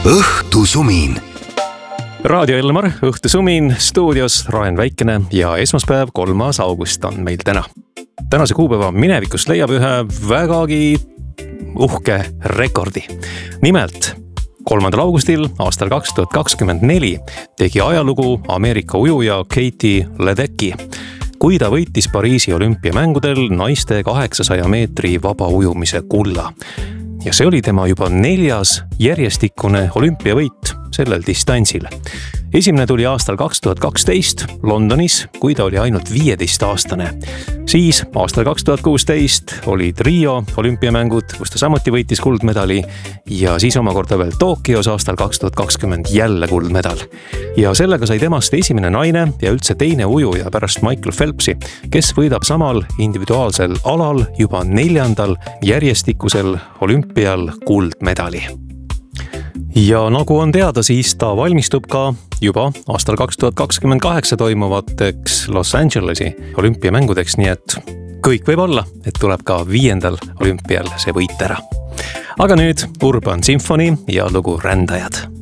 õhtusumin. Raadio Elmar, õhtusumin, stuudios Raen Väikene ja esmaspäev, 3. august on meil täna. Tänase kuupäeva minevikust leiab ühe vägagi uhke rekordi. Nimelt 3. augustil aastal 2024 tegi ajalugu Ameerika ujuja Katie Ledecky, kui ta võitis Pariisi olümpiamängudel naiste 800 meetri vaba ujumise kulla. Ja see oli tema juba 4. järjestikune olümpiavõit sellel distantsil. Esimene tuli aastal 2012 Londonis, kui ta oli ainult 15-aastane. Siis aastal 2016 olid Rio olümpiamängud, kus ta samuti võitis kuldmedali ja siis omakorda veel Tokyos aastal 2020 jälle kuldmedal. Ja sellega sai temast esimene naine ja üldse teine ujuja pärast Michael Phelpsi, kes võidab samal individuaalsel alal juba 4. järjestikusel olümpial kuldmedali. Ja nagu on teada, siis ta valmistub ka juba aastal 2028 toimuvateks Los Angelesi olümpiamängudeks, nii et kõik võib olla, et tuleb ka 5. olümpial see võit ära. Aga nüüd Urban Symphony ja lugu Rändajad.